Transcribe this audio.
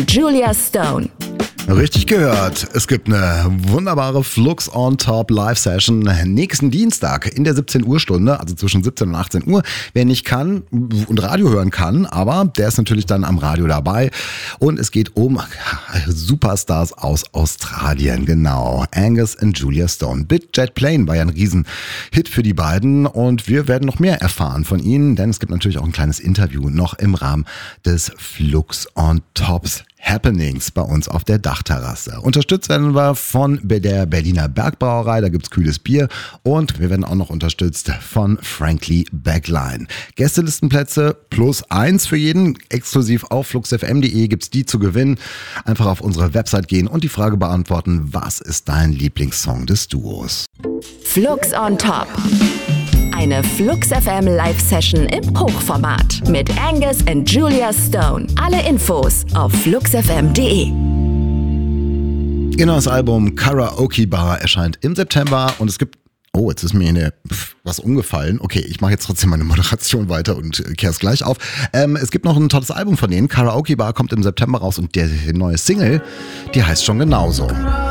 Julia Stone. Richtig gehört. Es gibt eine wunderbare Flux on Top Live-Session nächsten Dienstag in der 17 Uhr Stunde, also zwischen 17 und 18 Uhr. Wer nicht kann und Radio hören kann, aber der ist natürlich dann am Radio dabei. Und es geht um Superstars aus Australien, genau. Angus und Julia Stone. Big Jet Plane war ja ein Riesenhit für die beiden und wir werden noch mehr erfahren von ihnen, denn es gibt natürlich auch ein kleines Interview noch im Rahmen des Flux on Tops Happenings bei uns auf der Dachterrasse. Unterstützt werden wir von der Berliner Bergbrauerei, da gibt's kühles Bier und wir werden auch noch unterstützt von Frankly Backline. Gästelistenplätze +1 für jeden, exklusiv auf fluxfm.de gibt's die zu gewinnen. Einfach auf unsere Website gehen und die Frage beantworten, was ist dein Lieblingssong des Duos? Flux on Top. Eine Flux FM Live-Session im Hochformat mit Angus und Julia Stone. Alle Infos auf fluxfm.de. Ihr neues Album Karaoke Bar erscheint im September und es gibt... Oh, jetzt ist mir hier was umgefallen. Okay, ich mache jetzt trotzdem meine Moderation weiter und kehre es gleich auf. Es gibt noch ein tolles Album von denen. Karaoke Bar kommt im September raus und die neue Single, die heißt schon genauso.